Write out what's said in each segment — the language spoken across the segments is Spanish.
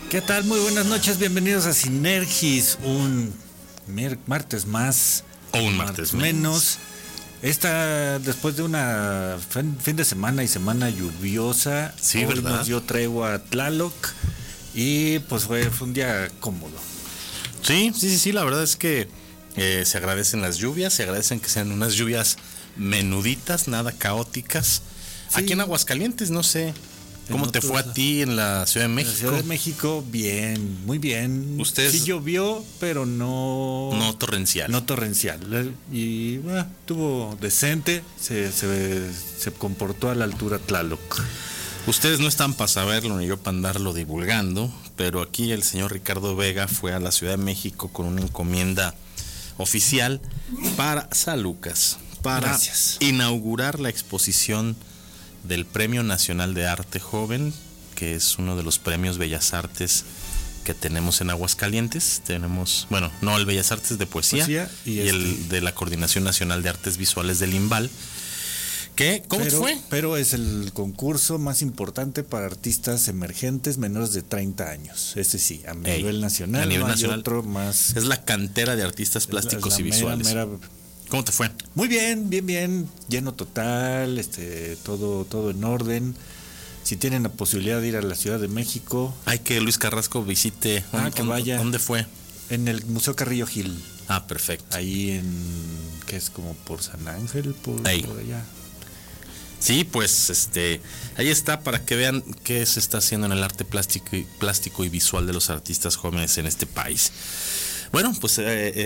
¿Qué tal? Muy buenas noches, bienvenidos a Sinergis, un martes más o un martes menos. Después de una fin de semana y semana lluviosa, sí, hoy ¿verdad? Nos dio tregua a Tlaloc y pues fue un día cómodo. Sí, la verdad es que se agradecen las lluvias, se agradecen que sean unas lluvias menuditas, nada caóticas. Sí. Aquí en Aguascalientes, no sé. ¿Cómo te fue a ti en la Ciudad de México? En la Ciudad de México, bien, muy bien. ¿Ustedes? Sí llovió, pero no torrencial. No torrencial. Y estuvo decente, se comportó a la altura Tlaloc. Ustedes no están para saberlo ni yo para andarlo divulgando, pero aquí el señor Ricardo Vega fue a la Ciudad de México con una encomienda oficial para San Lucas, para inaugurar la exposición del Premio Nacional de Arte Joven, que es uno de los premios Bellas Artes que tenemos en Aguascalientes. Tenemos, no, el Bellas Artes de Poesía y el de la Coordinación Nacional de Artes Visuales del IMBAL. ¿Cómo fue? Pero es el concurso más importante para artistas emergentes menores de 30 años. Ese sí, a nivel nacional. A nivel nacional. Hay otro más. Es la cantera de artistas plásticos y visuales. ¿Cómo te fue? Muy bien, lleno total, todo en orden. Si tienen la posibilidad de ir a la Ciudad de México, hay que Luis Carrasco visite. Que vaya. ¿Dónde fue? En el Museo Carrillo Gil. Ah, perfecto. Ahí que es como por San Ángel, por allá. Sí, pues ahí está para que vean qué se está haciendo en el arte plástico y visual de los artistas jóvenes en este país. Bueno, pues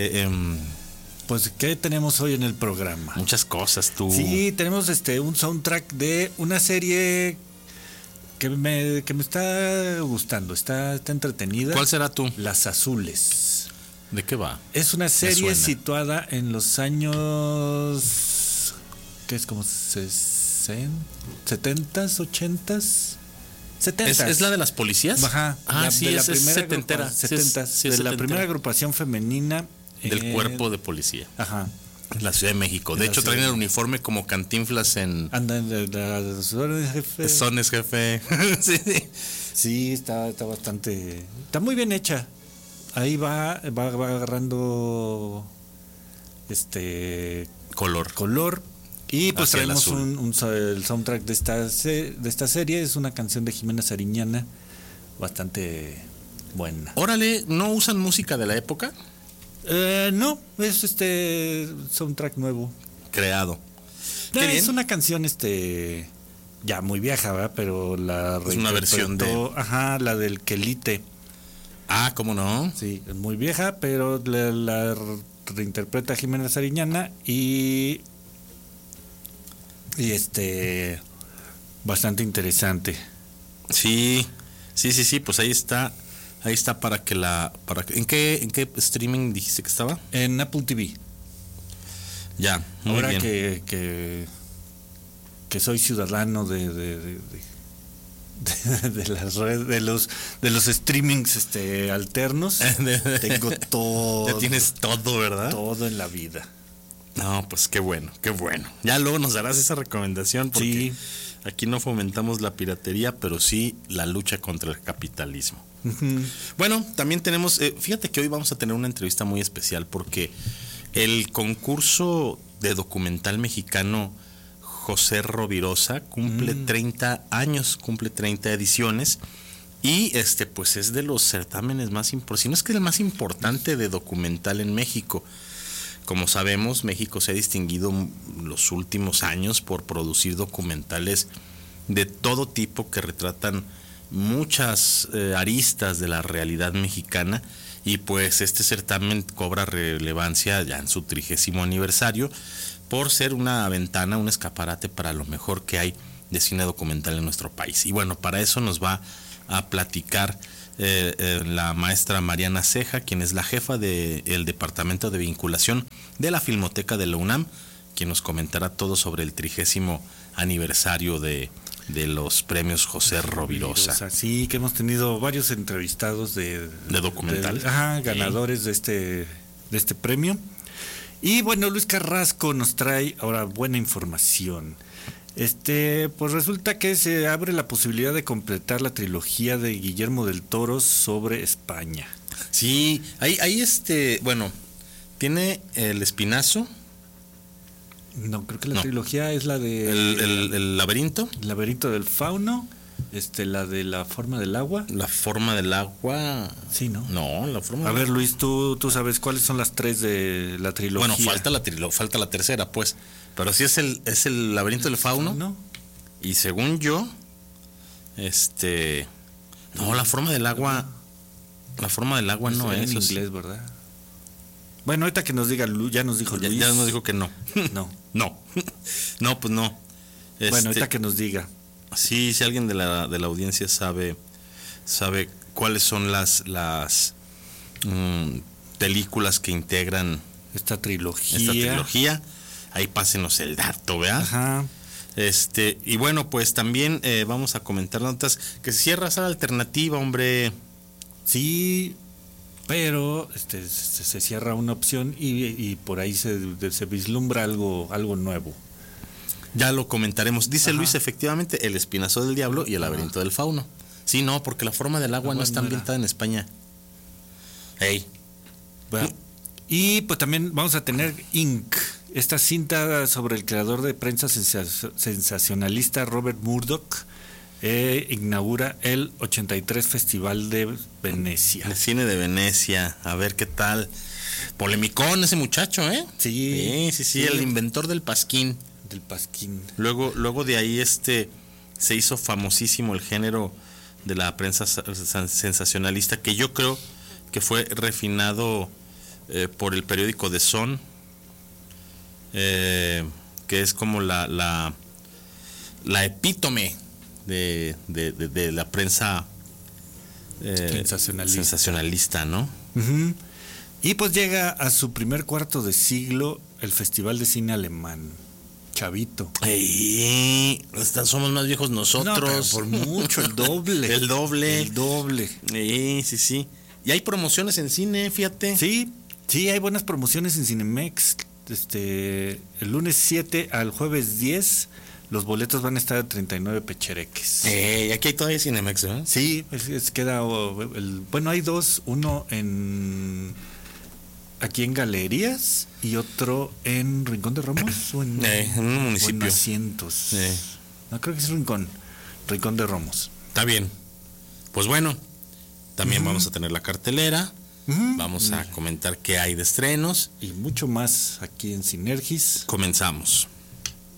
pues, ¿qué tenemos hoy en el programa? Muchas cosas, tú. Sí, tenemos un soundtrack de una serie que me está gustando, está entretenida. ¿Cuál será tú? Las Azules. ¿De qué va? Es una serie situada en los años, ¿qué es? Como 70s, 80s. 70s. ¿Es la de las policías? Ajá. Sí, es setentera. 70s, de la primera agrupación femenina del cuerpo de policía. Ajá. En la Ciudad de México. De hecho, traen el uniforme como Cantinflas en. Andan de Sones, jefe. Sones, jefe. Sí, está bastante. Está muy bien hecha. Ahí va agarrando color. Y pues traemos el soundtrack de esta serie. Es una canción de Jimena Sariñana bastante buena. Órale, ¿no usan música de la época? No, es soundtrack nuevo. Creado. Es una canción ya muy vieja, ¿verdad? Pero es una versión de. Ajá, la del Quelite. Ah, ¿cómo no? Sí, es muy vieja, pero la reinterpreta Jimena Sariñana y bastante interesante. Sí, pues ahí está para que ¿en qué streaming dijiste que estaba? En Apple TV. Ya, muy ahora bien. Que soy ciudadano de las redes, de los streamings alternos, tengo todo. Ya tienes todo, ¿verdad? Todo en la vida. No, pues qué bueno. Ya luego nos darás esa recomendación porque aquí no fomentamos la piratería, pero sí la lucha contra el capitalismo. Uh-huh. Bueno, también tenemos, fíjate que hoy vamos a tener una entrevista muy especial porque el concurso de documental mexicano José Rovirosa cumple 30 años, cumple 30 ediciones y pues es de los certámenes más importantes, si no es que es el más importante de documental en México. Como sabemos, México se ha distinguido los últimos años por producir documentales de todo tipo que retratan muchas aristas de la realidad mexicana y pues este certamen cobra relevancia ya en su 30º aniversario por ser una ventana, un escaparate para lo mejor que hay de cine documental en nuestro país. Y bueno, para eso nos va a platicar la maestra Mariana Ceja, quien es la jefa del Departamento de Vinculación de la Filmoteca de la UNAM, quien nos comentará todo sobre el 30º aniversario de los premios José Rovirosa. Sí, que hemos tenido varios entrevistados de documental. Ganadores de este premio. Y bueno, Luis Carrasco nos trae ahora buena información. Pues resulta que se abre la posibilidad de completar la trilogía de Guillermo del Toro sobre España. Sí, ahí bueno, tiene El Espinazo. No, creo que la trilogía es la de... El laberinto. El laberinto del fauno. La de la forma del agua. La forma del agua. Sí, ¿no? No, la forma. A ver, Luis, tú sabes cuáles son las 3 de la trilogía. Bueno, falta la tercera, pues. Pero sí es el laberinto del fauno. ¿No? Y según yo, no, la forma del agua. La forma del agua no es. En inglés, ¿verdad? Bueno, ahorita que nos diga, ya nos dijo Luis. Ya nos dijo que no. No. No. No, pues no. Bueno, ahorita que nos diga. Sí, si alguien de la audiencia sabe cuáles son las películas que integran esta trilogía, ahí pásenos el dato, ¿verdad? Ajá. Y bueno, pues también vamos a comentar notas que se cierra sala alternativa, hombre. Sí, pero se cierra una opción y por ahí se vislumbra algo nuevo. Ya lo comentaremos. Dice Luis, efectivamente, El Espinazo del Diablo y El Laberinto del Fauno. Sí, no, porque La Forma del Agua no está ambientada en España. Ey. Bueno, y pues también vamos a tener Inc., esta cinta sobre el creador de prensa sensacionalista Robert Murdoch. Inaugura el 83 Festival de Venecia. El cine de Venecia, a ver qué tal. Polemicón ese muchacho, ¿eh? Sí, el inventor del pasquín. Del pasquín. Luego de ahí se hizo famosísimo el género de la prensa sensacionalista, que yo creo que fue refinado por el periódico The Sun, que es como la epítome de la prensa sensacionalista, ¿no? Uh-huh. Y pues llega a su primer cuarto de siglo el Festival de Cine Alemán. Chavito. Somos más viejos nosotros. No, pero por mucho, el doble. El doble. Sí. Y hay promociones en cine, fíjate. Sí, hay buenas promociones en Cinemex. El lunes 7 al jueves 10, los boletos van a estar a 39 pechereques. Aquí hay todavía Cinemex, ¿verdad? Sí, queda... bueno, hay dos, uno aquí en Galerías y otro en Rincón de Romos o en un municipio. O en Asientos. No, creo que es Rincón de Romos. Está bien. Pues bueno, también vamos a tener la cartelera. Vamos a comentar qué hay de estrenos y mucho más aquí en Sinergis. Comenzamos.